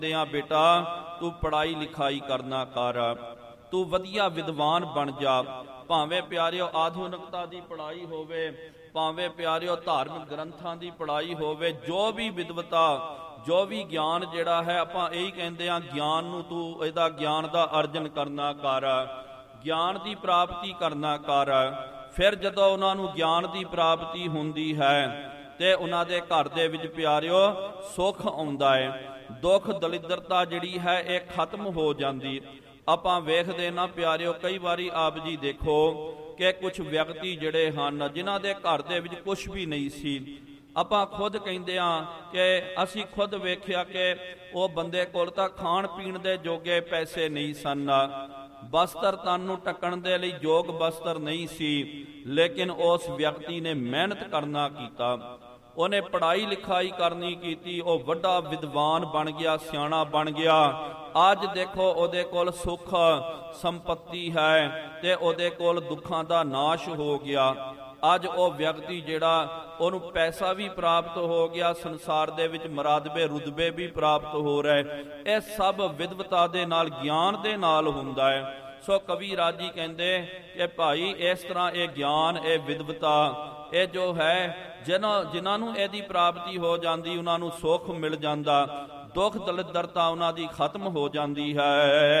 बेटा तू पढ़ाई लिखाई करना कर, तू वधिया विद्वान बन जा। भावें प्यारिओ आधुनिकता की पढ़ाई होवे, भावें प्यारिओ धार्मिक ग्रंथां की पढ़ाई होवे, जो भी विद्वता जो भी ज्ञान जिहड़ा है आपां यही कहंदे आ, ज्ञान नूं तू इहदा ज्ञान दा अर्जन करना कर, ज्ञान की प्राप्ति करना कर। फिर जदों उन्हां नूं ज्ञान की प्राप्ति हुंदी है ते उन्हां दे घर दे विच प्यारिओ सुख आउंदा है, दुख दलिद्रता जिहड़ी है ये खत्म हो जाती। आपां वेखदे ना प्यारिओ, कई वारी आप जी देखो कि कुछ व्यक्ति जिहड़े हन जिन्हां दे घर दे विच कुछ भी नहीं सी, आपां खुद कहिंदे आ कि असीं खुद वेखिया कि वो बंदे कोल तां खाण पीण दे जोगे पैसे नहीं सन, बस्तर तन नूं ढकण दे लई जोग बस्तर नहीं सी, लेकिन उस व्यक्ति ने मेहनत करना कीता, उन्हें पढ़ाई लिखाई करनी कीती, वो वड्डा विद्वान बन गया, सियाणा बन गया। अज देखो उहदे कोल सुख संपत्ति है ते उहदे कोल दुखां दा नाश हो गया। अज वो व्यक्ति जिहड़ा उहनूं पैसा भी प्राप्त हो गया, संसार दे विच मरादबे रुतबे भी प्राप्त हो रहे। ये सब विद्वता दे नाल ज्ञान दे नाल हुंदा है। सो कवि राजी कहंदे कि भाई इस तरह ये ज्ञान ये विद्वता ये जो है जिन्हां नूं इहदी प्राप्ति हो जाती उन्हां नूं सुख मिल जाता, दुख दलिद्रता उन्हां दी खत्म हो जाती है।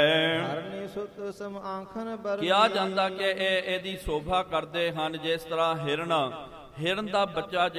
किहा जांदा कि इहदी शोभा करदे हन जिस तरह हिरन दा बच्चा